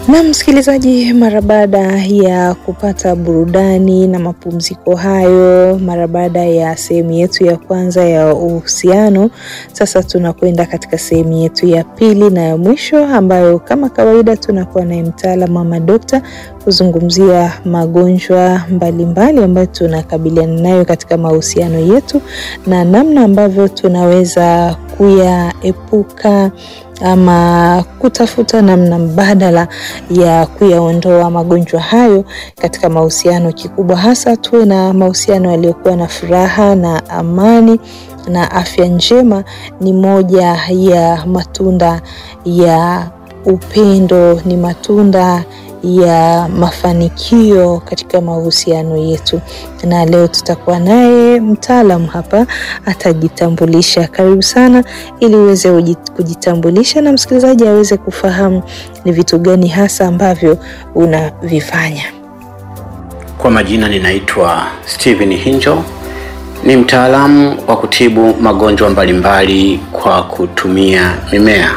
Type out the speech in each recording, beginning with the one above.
Na msikilizaji, mara baada ya kupata burudani na mapumziko hayo, mara baada ya sehemu yetu ya kwanza ya uhusiano, sasa tunakwenda katika sehemu yetu ya pili na ya mwisho, ambayo kama kawaida tunakuwa na mtaalamu Mama Dokta kuzungumzia magonjwa mbalimbali ambayo tunakabiliana nayo katika mahusiano yetu na namna ambavyo tunaweza kuyaepuka ama kutafuta namna mbadala ya kuyaondoa magonjwa hayo katika mahusiano. Kikubwa hasa tuwe na mahusiano yaliyokuwa na furaha na amani na afya njema. Ni moja ya matunda ya upendo, ni matunda ya mafanikio katika mahusiano yetu. Na leo tutakuwa naye mtaalamu hapa, atajitambulisha. Karibu sana ili uweze kujitambulisha na msikilizaji aweze kufahamu ni vitu gani hasa ambavyo unavifanya. Kwa majina ninaitwa Steven Hinjo. Ni mtaalamu wa kutibu magonjwa mbalimbali kwa kutumia mimea.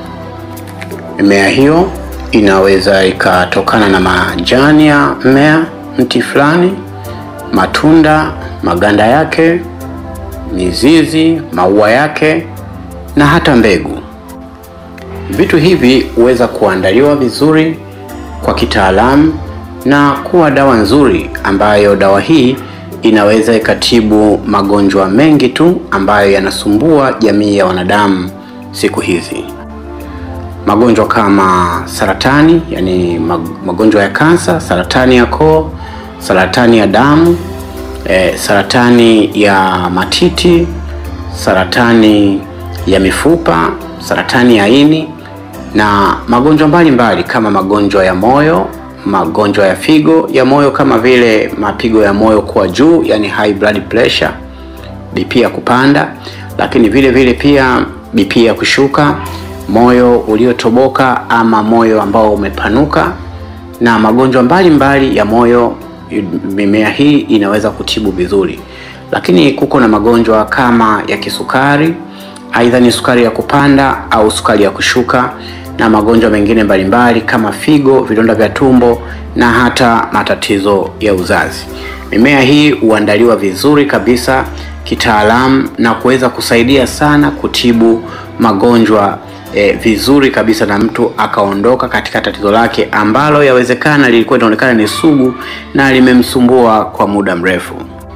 Mimea hiyo inaweza ikatokana na majani ya mmea, mti fulani, matunda, maganda yake, mizizi, maua yake na hata mbegu. Vitu hivi huweza kuandaliwa vizuri kwa kitaalamu na kuwa dawa nzuri, ambayo dawa hii inaweza ikatibu magonjwa mengi tu ambayo yanasumbua jamii ya wanadamu siku hizi. Magonjwa kama saratani, yani magonjwa ya kansa, saratani ya koo, saratani ya damu, saratani ya matiti, saratani ya mifupa, saratani ya ini na magonjwa mbalimbali kama magonjwa ya moyo, magonjwa ya figo ya moyo kama vile mapigo ya moyo kuwa juu, yani high blood pressure, BP ya kupanda, lakini vile vile pia BP ya kushuka, moyo uliotoboka ama moyo ambao umepanuka na magonjwa mbalimbali ya moyo. Mimea hii inaweza kutibu vizuri. Lakini kuko na magonjwa kama ya kisukari, aidha ni sukari ya kupanda au sukari ya kushuka, na magonjwa mengine mbalimbali kama figo, vidonda vya tumbo na hata matatizo ya uzazi. Mimea hii huandaliwa vizuri kabisa kitaalamu na kuweza kusaidia sana kutibu magonjwa vizuri kabisa, na mtu akaondoka katika tatizo lake ambalo yawezekana lilikuwa linaonekana ni sugu na limemsumbua kwa muda mrefu.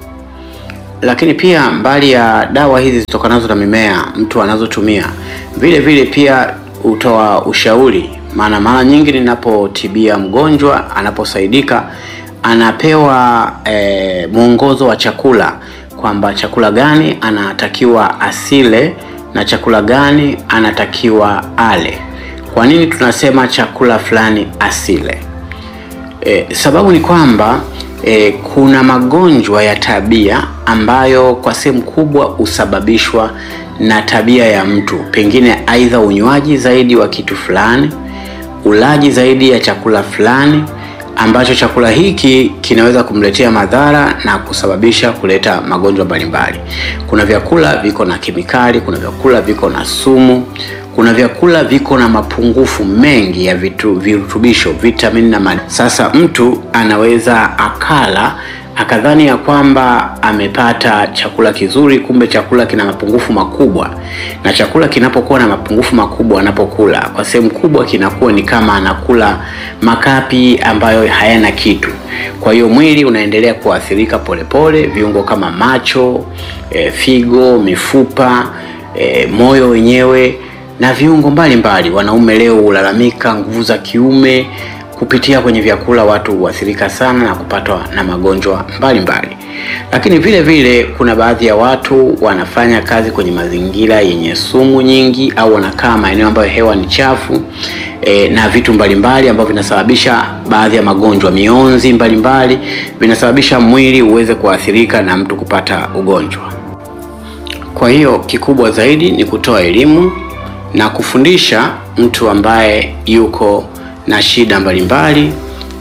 Lakini pia mbali ya dawa hizi zitokanazo na mimea mtu anazotumia, vile vile pia utoa ushauri. Mara nyingi ninapotibia mgonjwa, anaposaidika anapewa mwongozo wa chakula, kwamba chakula gani anatakiwa asile na chakula gani anatakiwa ale. Kwa nini tunasema chakula fulani asile? Sababu ni kwamba kuna magonjwa ya tabia ambayo kwa sehemu kubwa husababishwa na tabia ya mtu, pengine aidha unywaji zaidi wa kitu fulani, ulaji zaidi ya chakula fulani, ambacho chakula hiki kinaweza kumletea madhara na kusababisha kuleta magonjwa mbalimbali. Kuna vyakula viko na kemikali, kuna vyakula viko na sumu, kuna vyakula viko na mapungufu mengi ya virutubisho, vitamini na madini. Sasa mtu anaweza akala akadhani ya kwamba amepata chakula kizuri, kumbe chakula kina mapungufu makubwa. Na chakula kinapokuwa na mapungufu makubwa, anapokula kwa sehemu kubwa kinakuwa ni kama anakula makapi ambayo hayana kitu. Kwa hiyo mwili unaendelea kuathirika polepole, viungo kama macho, figo, mifupa, moyo wenyewe na viungo mbalimbali. Wanaume leo hulalamika nguvu za kiume kupitia kwenye vyakula. Watu huathirika sana na kupatwa na magonjwa mbalimbali. Lakini vile vile kuna baadhi ya watu wanafanya kazi kwenye mazingira yenye sumu nyingi, au wanakaa maeneo ambayo hewa ni chafu, na vitu mbalimbali ambavyo vinasababisha baadhi ya magonjwa, mionzi mbalimbali vinasababisha mwili uweze kuathirika na mtu kupata ugonjwa. Kwa hiyo kikubwa zaidi ni kutoa elimu na kufundisha mtu ambaye yuko na shida mbalimbali,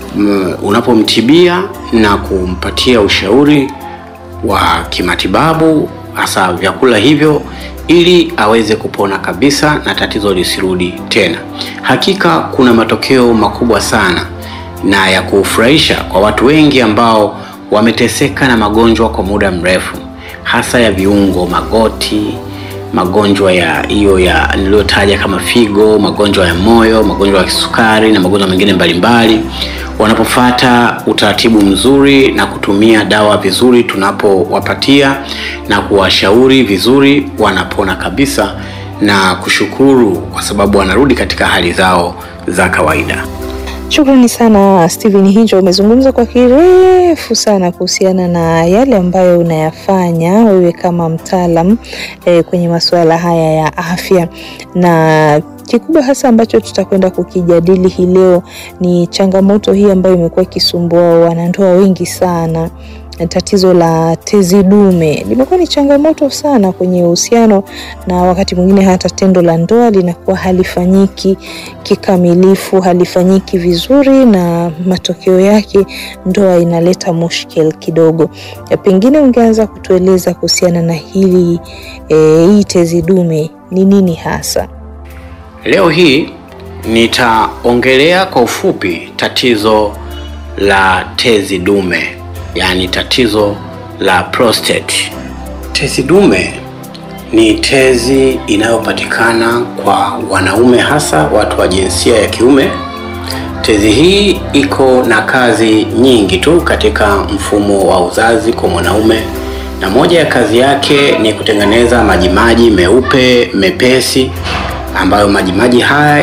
unapomtibia na kumpatia ushauri wa kimatibabu, hasa vyakula hivyo ili aweze kupona kabisa na tatizo lisirudi tena. Hakika kuna matokeo makubwa sana na ya kufurahisha kwa watu wengi ambao wameteseka na magonjwa kwa muda mrefu, hasa ya viungo, magoti, magonjwa ya niliyotaja kama figo, magonjwa ya moyo, magonjwa ya kisukari na magonjwa mengine mbalimbali. Wanapofuata utaratibu mzuri na kutumia dawa vizuri tunapowapatia na kuwashauri vizuri, wanapona kabisa na kushukuru kwa sababu wanarudi katika hali zao za kawaida. Shukrani sana Steven Hinjo, umezungumza kwa kirefu sana kuhusiana na yale ambayo unayafanya wewe kama mtaalam kwenye masuala haya ya afya, na kikubwa hasa ambacho tutakwenda kukijadili hii leo ni changamoto hii ambayo imekuwa ikisumbua wanandoa wengi sana. Tatizo la tezi dume limekuwa ni changamoto sana kwenye uhusiano, na wakati mwingine hata tendo la ndoa linakuwa halifanyiki kikamilifu, halifanyiki vizuri, na matokeo yake ndoa inaleta mushkil kidogo. Pengine ungeanza kutueleza kuhusiana na hii tezi dume ni nini hasa? Leo hii nitaongelea kwa ufupi tatizo la tezi dume, yani tatizo la prostate. Tezi dume ni tezi inayopatikana kwa wanaume, hasa watu wa jinsia ya kiume. Tezi hii iko na kazi nyingi tu katika mfumo wa uzazi kwa mwanaume, na moja ya kazi yake ni kutengeneza majimaji meupe mepesi, ambayo majimaji haya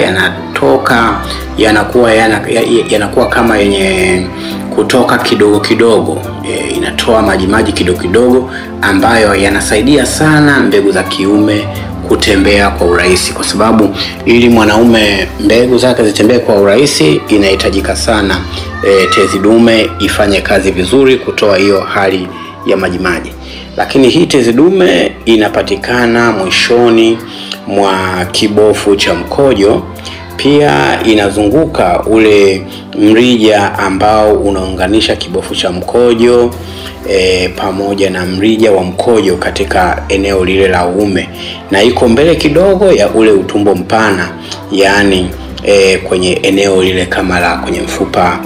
yanakuwa kama yenye kutoka kidogo kidogo. Inatoa majimaji kidogo kidogo ambayo yanasaidia sana mbegu za kiume kutembea kwa urahisi, kwa sababu ili mwanaume mbegu zake zitembee kwa urahisi inahitajika sana tezi dume ifanye kazi vizuri kutoa hiyo hali ya majimaji. Lakini hii tezi dume inapatikana mwishoni mwa kibofu cha mkojo. Pia inazunguka ule mrija ambao unaunganisha kibofu cha mkojo pamoja na mrija wa mkojo katika eneo lile la uume, na iko mbele kidogo ya ule utumbo mpana, yani kwenye eneo lile kama la kwenye mfupa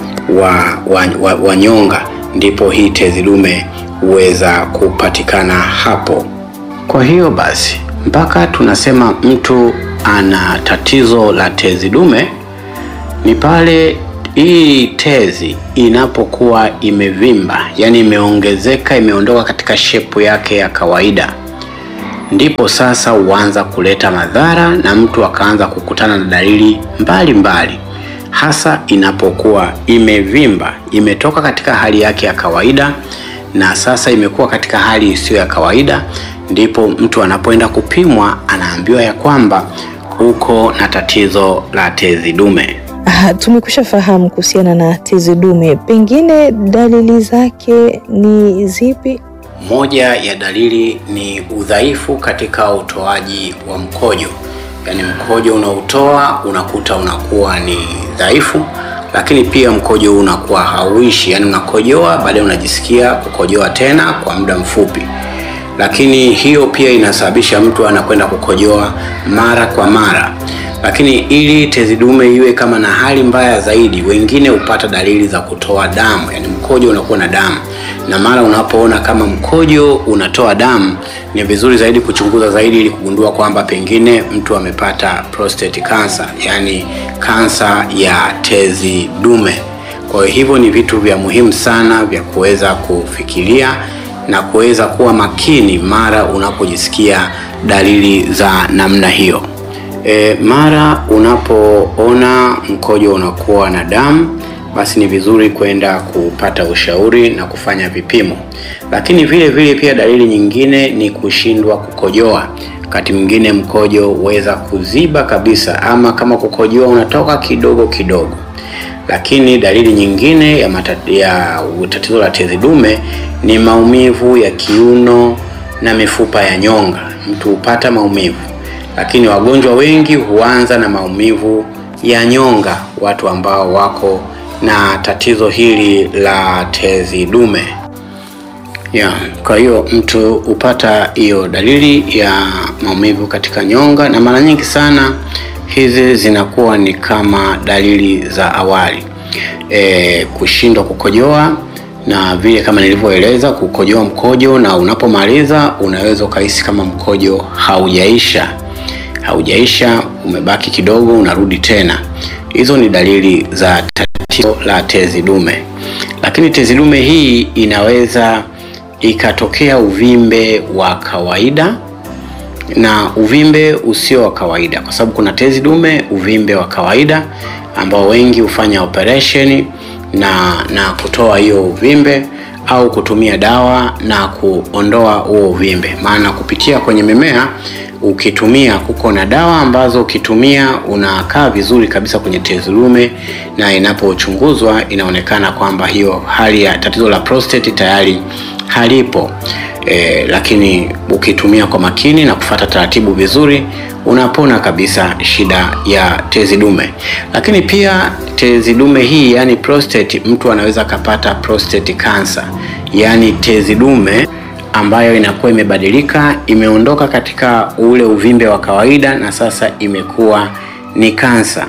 wa nyonga, ndipo hii tezi dume huweza kupatikana hapo. Kwa hiyo basi, mpaka tunasema mtu ana tatizo la tezi dume ni pale hii tezi inapokuwa imevimba, yani imeongezeka, imeondoka katika shepu yake ya kawaida, ndipo sasa huanza kuleta madhara na mtu akaanza kukutana na dalili mbalimbali. Hasa inapokuwa imevimba, imetoka katika hali yake ya kawaida na sasa imekuwa katika hali isiyo ya kawaida, ndipo mtu anapoenda kupimwa anaambiwa ya kwamba uko na tatizo la tezi dume. Tumekusha fahamu kuhusiana na tezi dume, pengine dalili zake ni zipi? Moja ya dalili ni udhaifu katika utoaji wa mkojo, yani mkojo unaotoa unakuta unakuwa ni dhaifu, lakini pia mkojo unakuwa hauishi, yani unakojoa baadaye unajisikia kukojoa tena kwa muda mfupi. Lakini hiyo pia inasababisha mtu anakwenda kukojoa mara kwa mara. Lakini ili tezi dume iwe kama na hali mbaya zaidi, wengine hupata dalili za kutoa damu, yani mkojo unakuwa na damu. Na mara unapoona kama mkojo unatoa damu, ni vizuri zaidi kuchunguza zaidi ili kugundua kwamba pengine mtu amepata prostate cancer, yani kansa ya tezi dume. Kwa hivyo ni vitu vya muhimu sana vya kuweza kufikiria na kuweza kuwa makini mara unapojisikia dalili za namna hiyo. Mara unapoona mkojo unakuwa na damu, basi ni vizuri kwenda kupata ushauri na kufanya vipimo. Lakini vile vile pia dalili nyingine ni kushindwa kukojoa. Wakati mwingine mkojo huweza kuziba kabisa, ama kama kukojoa unatoka kidogo kidogo. Lakini dalili nyingine ya tatizo la tezi dume ni maumivu ya kiuno na mifupa ya nyonga. Mtu hupata maumivu, lakini wagonjwa wengi huanza na maumivu ya nyonga, watu ambao wako na tatizo hili la tezi dume. Kwa hiyo mtu upata hiyo dalili ya maumivu katika nyonga, na mara nyingi sana hizi zinakuwa ni kama dalili za awali. Kushindwa kukojoa, na vile kama nilivyoeleza, kukojoa mkojo na unapomaliza unaweza ukahisi kama mkojo haujaisha, umebaki kidogo, unarudi tena. Hizo ni dalili za tatizo la tezi dume. Lakini tezi dume hii inaweza ikatokea uvimbe wa kawaida na uvimbe usio wa kawaida, kwa sababu kuna tezi dume uvimbe wa kawaida ambao wengi hufanya operation na kutoa hiyo uvimbe au kutumia dawa na kuondoa huo uvimbe. Maana kupitia kwenye mimea ukitumia, kuko na dawa ambazo ukitumia unakaa vizuri kabisa kwenye tezi dume, na inapochunguzwa inaonekana kwamba hiyo hali ya tatizo la prostate tayari halipo. Lakini ukitumia kwa makini na kufuata taratibu vizuri, unapona kabisa shida ya tezi dume. Lakini pia tezi dume hii, yani prostate, mtu anaweza kapata prostate cancer, yani tezi dume ambayo inakuwa imebadilika, imeondoka katika ule uvimbe wa kawaida na sasa imekuwa ni kansa.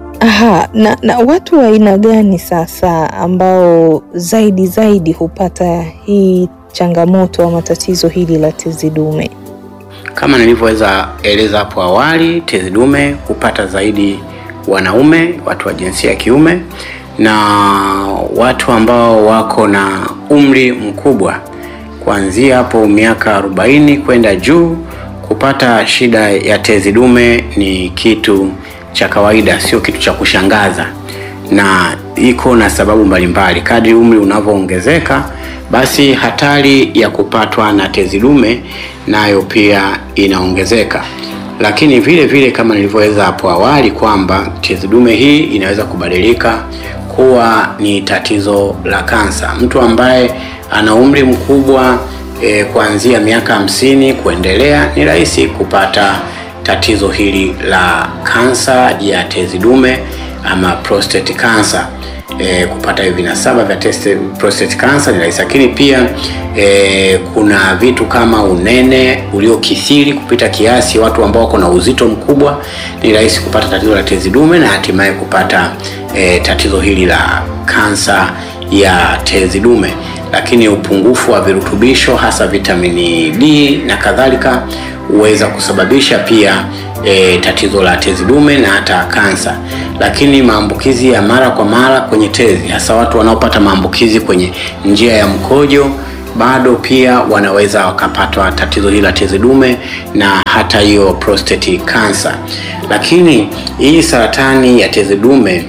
Na watu wa aina gani sasa ambao zaidi hupata hii changamoto au matatizo hili la tezi dume? Kama nilivyoweza eleza hapo awali, tezi dume hupata zaidi wanaume, watu wa jinsia ya kiume, na watu ambao wako na umri mkubwa kuanzia hapo miaka 40 kwenda juu. Kupata shida ya tezi dume ni kitu cha kawaida, sio kitu cha kushangaza, na iko na sababu mbalimbali. Kadri umri unavyoongezeka, basi hatari ya kupatwa na tezi dume nayo pia inaongezeka. Lakini vile kama nilivyoeleza hapo awali kwamba tezi dume hii inaweza kubadilika kuwa ni tatizo la kansa. Mtu ambaye ana umri mkubwa kuanzia miaka 50 kuendelea, ni rahisi kupata tatizo hili la kansa ya tezi dume ama prostate cancer. Kupata hivi vinasaba vya prostate cancer ni rahisi. Lakini pia kuna vitu kama unene uliokithiri kupita kiasi, watu ambao wako na uzito mkubwa, ni rahisi kupata tatizo la tezi dume na hatimaye kupata tatizo hili la kansa ya tezi dume. Lakini upungufu wa virutubisho hasa vitamini D na kadhalika huweza kusababisha pia tatizo la tezi dume na hata kansa. Lakini maambukizi ya mara kwa mara kwenye tezi, hasa watu wanaopata maambukizi kwenye njia ya mkojo, bado pia wanaweza wakapatwa tatizo hili la tezi dume na hata hiyo prostate cancer. Lakini hii saratani ya tezi dume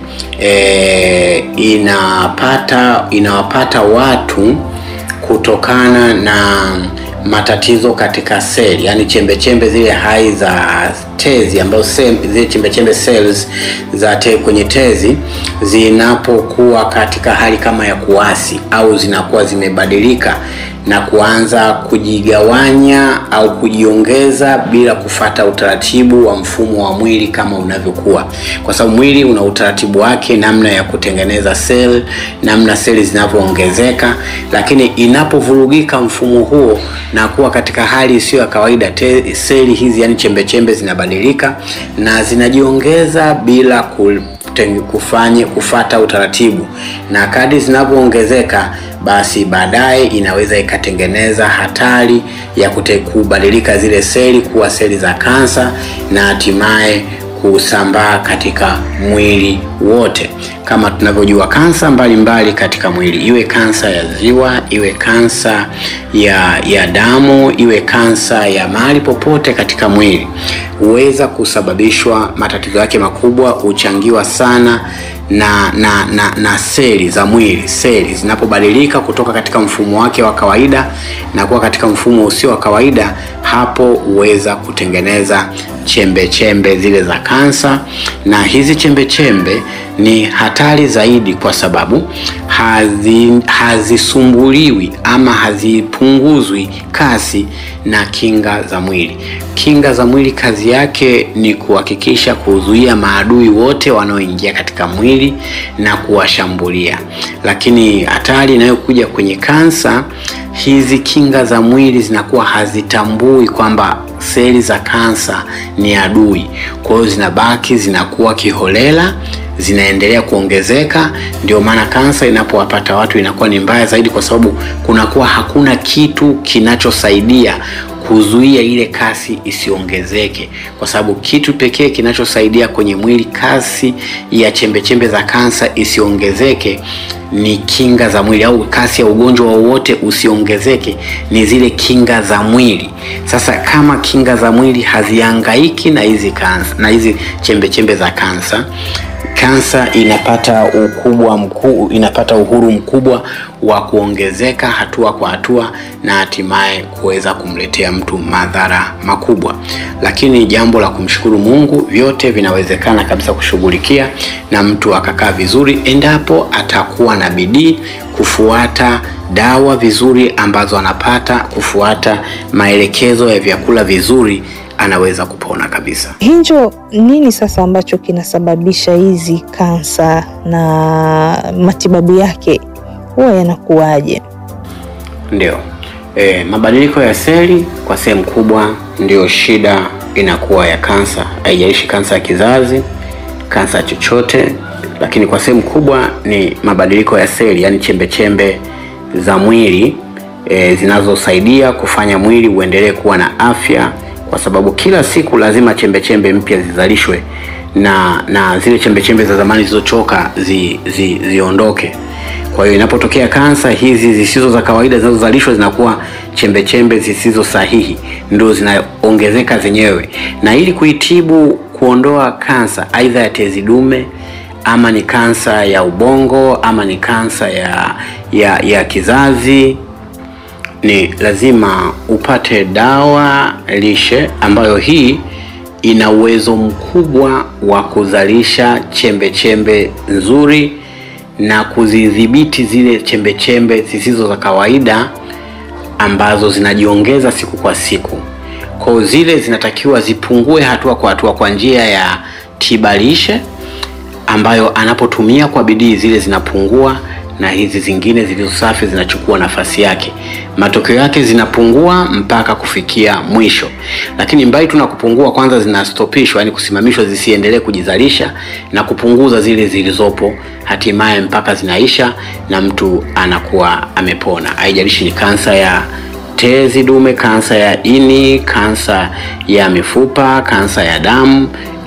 inawapata watu kutokana na matatizo katika seli, yani chembe zile hai za tezi, ambazo zile chembe cells za kwenye tezi zinapokuwa katika hali kama ya kuasi au zinakuwa zimebadilika na kuanza kujigawanya au kujiongeza bila kufata utaratibu wa mfumo wa mwili kama unavyokuwa, kwa sababu mwili una utaratibu wake, namna ya kutengeneza cell, namna seli zinavyoongezeka. Lakini inapovurugika mfumo huo na kuwa katika hali isiyo ya kawaida, seli hizi, yani chembe zinabadilika na zinajiongeza bila kufata utaratibu, na kadri zinavyoongezeka, basi baadaye inaweza ikatengeneza hatari ya kubadilika zile seli kuwa seli za kansa na hatimaye kusambaa katika mwili wote. Kama tunavyojua, kansa mbalimbali katika mwili, iwe kansa ya ziwa, iwe kansa ya damu, iwe kansa ya mahali popote katika mwili, huweza kusababishwa, matatizo yake makubwa huchangiwa sana na seli za mwili. Seli zinapobadilika kutoka katika mfumo wake wa kawaida na kuwa katika mfumo usio wa kawaida, hapo huweza kutengeneza chembe chembe zile za kansa, na hizi chembe chembe ni hatari zaidi kwa sababu hazisumbuliwi ama hazipunguzwi kasi na kinga za mwili. Kinga za mwili kazi yake ni kuhakikisha kuzuia maadui wote wanaoingia katika mwili na kuwashambulia. Lakini hatari inayokuja kwenye kansa, hizi kinga za mwili zinakuwa hazitambui kwamba seli za kansa ni adui. Kwa hiyo zinabaki zinakuwa kiholela, zinaendelea kuongezeka. Ndio maana kansa inapowapata watu inakuwa ni mbaya zaidi, kwa sababu kunakuwa hakuna kitu kinachosaidia kuzuia ile kasi isiongezeke, kwa sababu kitu pekee kinachosaidia kwenye mwili kasi ya chembe chembe za kansa isiongezeke ni kinga za mwili, au kasi ya ugonjwa wowote usiongezeke ni zile kinga za mwili. Sasa kama kinga za mwili hazihangaiki na hizi kansa na hizi chembe chembe za kansa, kansa inapata uhuru mkubwa wa kuongezeka hatua kwa hatua na hatimaye kuweza kumletea mtu madhara makubwa. Lakini jambo la kumshukuru Mungu, vyote vinawezekana kabisa kushughulikia na mtu akakaa vizuri endapo atakuwa na bidii kufuata dawa vizuri ambazo anapata, kufuata maelekezo ya vyakula vizuri, anaweza kupona kabisa. Hinjo, nini sasa ambacho kinasababisha hizi kansa na matibabu yake huwa yanakuwaje? Ndio. Mabadiliko ya seli kwa sehemu kubwa ndio shida inakuwa ya kansa. Haijalishi kansa ya kizazi, kansa chochote, lakini kwa sehemu kubwa ni mabadiliko ya seli, yani chembe chembe za mwili zinazosaidia kufanya mwili uendelee kuwa na afya, kwa sababu kila siku lazima chembe chembe mpya zizalishwe na zile chembe chembe za zamani zilizochoka ziondoke. Kwa hiyo inapotokea kansa, hizi zisizo za kawaida zinazozalishwa zinakuwa chembe chembe zisizo sahihi, ndio zinaongezeka zenyewe. Na ili kuitibu, kuondoa kansa aidha ya tezi dume, ama ni kansa ya ubongo, ama ni kansa ya kizazi, ni lazima upate dawa lishe ambayo hii ina uwezo mkubwa wa kuzalisha chembe chembe nzuri na kuzidhibiti zile chembe chembe zisizo za kawaida ambazo zinajiongeza siku kwa siku. Kwa zile zinatakiwa zipungue hatua kwa hatua kwa njia ya tiba lishe ambayo anapotumia kwa bidii zile zinapungua na hizi zingine zilizo safi zinachukua nafasi yake. Matokeo yake zinapungua mpaka kufikia mwisho. Lakini mbali tu na kupungua, kwanza zinastopishwa, yani kusimamishwa zisiendelee kujizalisha, na kupunguza zile zilizopo hatimaye mpaka zinaisha na mtu anakuwa amepona. Haijalishi ni kansa ya tezi dume, kansa ya ini, kansa ya mifupa, kansa ya damu,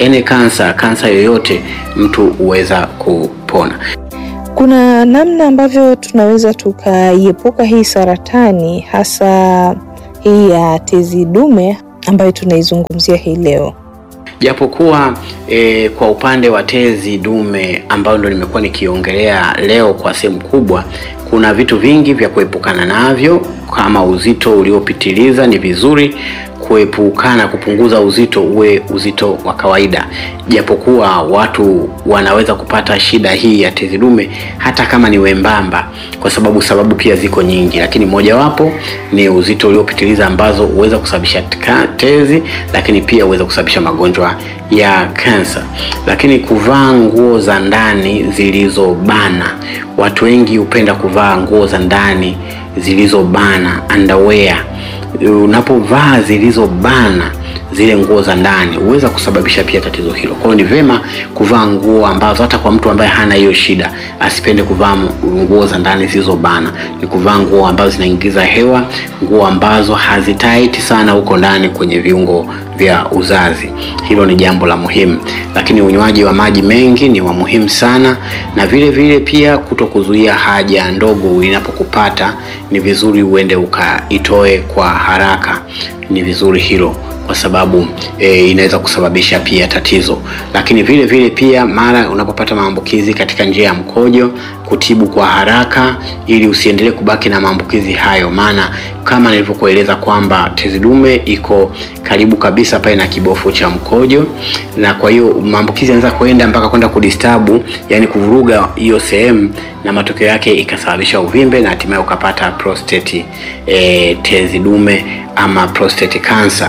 kansa yoyote, mtu huweza kupona. Kuna namna ambavyo tunaweza tukaiepuka hii saratani, hasa hii ya tezi dume ambayo tunaizungumzia hii leo? Japokuwa kwa upande wa tezi dume ambayo ndo nimekuwa nikiongelea leo kwa sehemu kubwa, kuna vitu vingi vya kuepukana navyo. Kama uzito uliopitiliza, ni vizuri kuepukana, kupunguza uzito uwe uzito wa kawaida. Japokuwa watu wanaweza kupata shida hii ya tezi dume hata kama ni wembamba, kwa sababu pia ziko nyingi, lakini mojawapo ni uzito uliopitiliza ambazo huweza kusababisha tezi, lakini pia huweza kusababisha magonjwa ya kansa. Lakini kuvaa nguo za ndani zilizobana, watu wengi hupenda kuvaa nguo za ndani zilizobana, underwear. Unapovaa zilizobana zile nguo za ndani huweza kusababisha pia tatizo hilo. Kwa hiyo ni vema kuvaa nguo ambazo, hata kwa mtu ambaye hana hiyo shida, asipende kuvaa nguo za ndani zilizobana. Ni kuvaa nguo ambazo zinaingiza hewa, nguo ambazo hazitaiti sana huko ndani kwenye viungo vya uzazi. Hilo ni jambo la muhimu. Lakini unywaji wa maji mengi ni wa muhimu sana, na vile vile pia kutokuzuia haja ndogo inapokupata, ni vizuri uende ukaitoe kwa haraka. Ni vizuri hilo kwa sababu inaweza kusababisha pia tatizo. Lakini vile vile pia mara unapopata maambukizi katika njia ya mkojo, kutibu kwa haraka ili usiendelee kubaki na maambukizi hayo, maana kama nilivyokueleza kwamba tezi dume iko karibu kabisa pale na kibofu cha mkojo, na kwa hiyo maambukizi yanaweza kwenda mpaka kwenda kudistabu, yani kuvuruga hiyo sehemu, na matokeo yake ikasababisha uvimbe na hatimaye ukapata prostate tezi dume ama prostate cancer.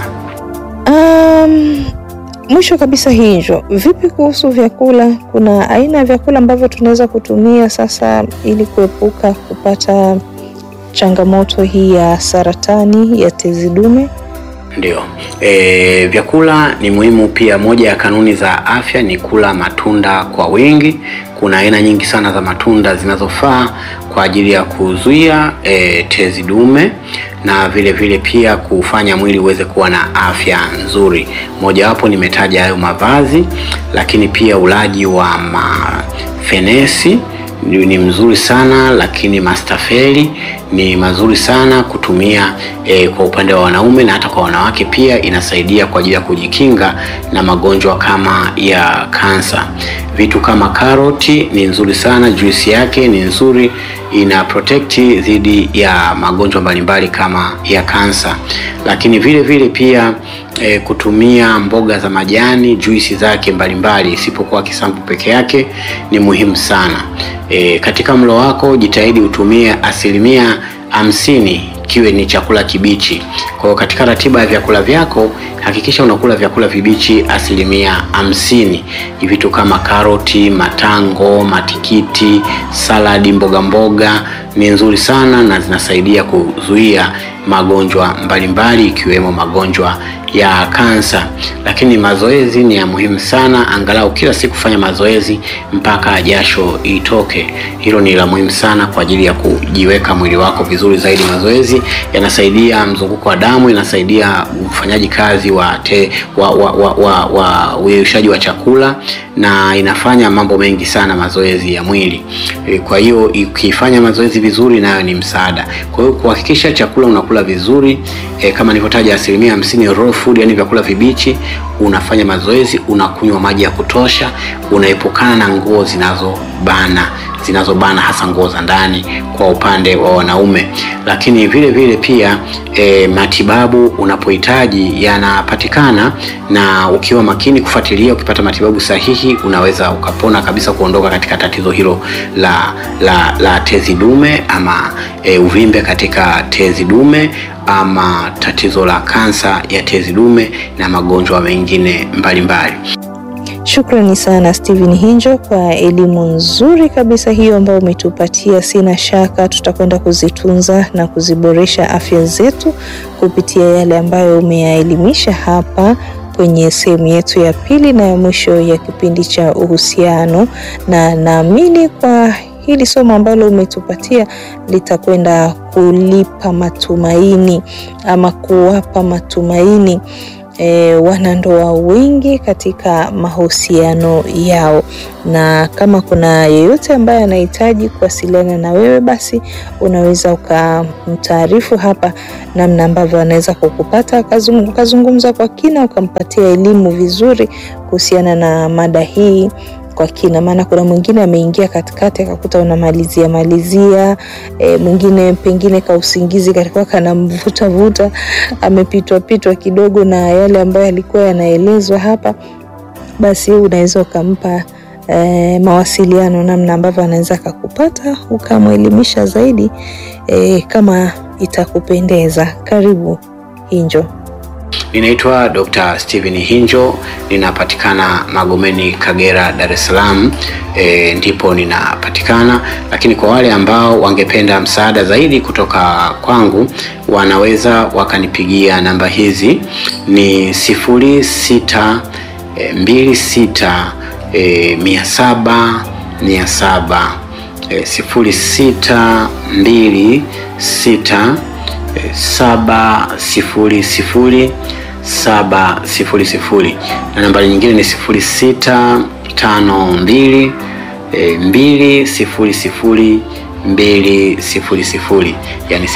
Mwisho kabisa Hinjo, vipi kuhusu vyakula? Kuna aina ya vyakula ambavyo tunaweza kutumia sasa ili kuepuka kupata changamoto hii ya saratani ya tezi dume? Ndio. Vyakula ni muhimu pia. Moja ya kanuni za afya ni kula matunda kwa wingi. Kuna aina nyingi sana za matunda zinazofaa kwa ajili ya kuzuia tezi dume na vile vile pia kufanya mwili uweze kuwa na afya nzuri. Moja wapo nimetaja hayo mavazi, lakini pia ulaji wa mafenesi ni mzuri sana, lakini mastafeli ni mazuri sana kutumia kwa upande wa wanaume na hata kwa wanawake pia inasaidia kwa ajili ya kujikinga na magonjwa kama ya kansa. Vitu kama karoti ni nzuri sana, juisi yake ni nzuri, ina protect dhidi ya magonjwa mbalimbali kama ya kansa. Lakini vile vile pia kutumia mboga za majani, juisi zake mbalimbali isipokuwa kisamvu peke yake ni muhimu sana. Katika mlo wako jitahidi utumie 50% kiwe ni chakula kibichi. Kwa hiyo katika ratiba ya vyakula vyako hakikisha unakula vyakula vibichi 50%. Vitu kama karoti, matango, matikiti, saladi, mboga mboga ni nzuri sana na zinasaidia kuzuia magonjwa mbalimbali ikiwemo magonjwa ya kansa. Lakini mazoezi ni ya muhimu sana, angalau kila siku fanya mazoezi mpaka jasho itoke. Hilo ni la muhimu sana kwa ajili ya kujiweka mwili wako vizuri zaidi. Mazoezi yanasaidia mzunguko wa damu, yanasaidia ufanyaji kazi wa uyeyushaji wa chakula na inafanya mambo mengi sana mazoezi ya mwili. Kwa hiyo ukifanya mazoezi vizuri nayo ni msaada. Kwa hiyo kuhakikisha chakula unakula vizuri, kama nilivyotaja 50% raw food, yani vyakula vibichi, unafanya mazoezi, unakunywa maji ya kutosha, unaepukana na nguo zinazobana hasa nguo za ndani kwa upande wa wanaume. Lakini vile vile pia matibabu unapohitaji yanapatikana, na ukiwa makini kufuatilia, ukipata matibabu sahihi unaweza ukapona kabisa, kuondoka katika tatizo hilo la tezi dume ama uvimbe katika tezi dume ama tatizo la kansa ya tezi dume na magonjwa mengine mbalimbali. Shukrani sana Steven Hinjo kwa elimu nzuri kabisa hiyo ambayo umetupatia. Sina shaka tutakwenda kuzitunza na kuziboresha afya zetu kupitia yale ambayo umeyaelimisha hapa kwenye sehemu yetu ya pili na ya mwisho ya kipindi cha uhusiano, na naamini kwa hili somo ambalo umetupatia litakwenda kulipa matumaini ama kuwapa matumaini wanandoa wengi katika mahusiano yao. Na kama kuna yeyote ambaye anahitaji kuwasiliana na wewe, basi unaweza ukamtaarifu hapa namna ambavyo anaweza kukupata, ukazungumza kwa kina, ukampatia elimu vizuri kuhusiana na mada hii kwa kina. Maana kuna mwingine ameingia katikati akakuta unamalizia mwingine pengine ka usingizi katika kana vuta amepitwa kidogo na yale ambayo alikuwa yanaelezwa hapa, basi unaweza ukampa mawasiliano namna ambavyo anaweza kukupata, ukamwelimisha zaidi kama itakupendeza. Karibu Hinjo. Ninaitwa Dr. Steven Hinjo, ninapatikana Magomeni, Kagera, Dar es Salaam, ndipo ninapatikana. Lakini kwa wale ambao wangependa msaada zaidi kutoka kwangu, wanaweza wakanipigia namba hizi, ni 0626 700 0626 700 na nambari nyingine ni 0652 200 200, yani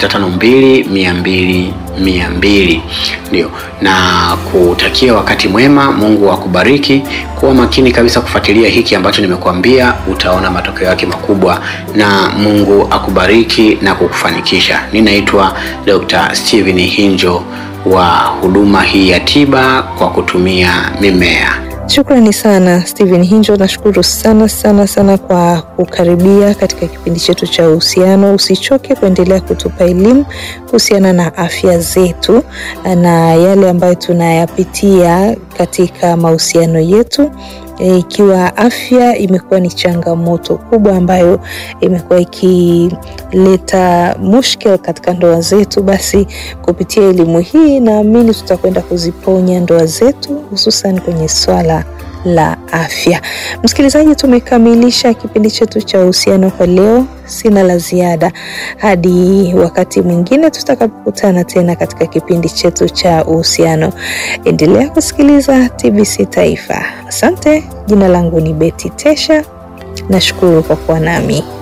0652 ndio. Na kutakia wakati mwema, Mungu akubariki. Kuwa makini kabisa kufuatilia hiki ambacho nimekuambia, utaona matokeo yake makubwa, na Mungu akubariki na kukufanikisha. Ninaitwa Dr. Steven Hinjo wa huduma hii ya tiba kwa kutumia mimea. Shukrani sana Steven Hinjo, nashukuru sana kwa kukaribia katika kipindi chetu cha uhusiano. Usichoke kuendelea kutupa elimu kuhusiana na afya zetu na yale ambayo tunayapitia katika mahusiano yetu. Ikiwa afya imekuwa ni changamoto kubwa ambayo imekuwa ikileta mushkil katika ndoa zetu, basi kupitia elimu hii naamini tutakwenda kuziponya ndoa zetu, hususan kwenye swala la afya. Msikilizaji, tumekamilisha kipindi chetu cha uhusiano kwa leo. Sina la ziada hadi wakati mwingine tutakapokutana tena katika kipindi chetu cha uhusiano. Endelea kusikiliza TBC Taifa. Asante, jina langu ni Betty Tesha. Nashukuru kwa kuwa nami.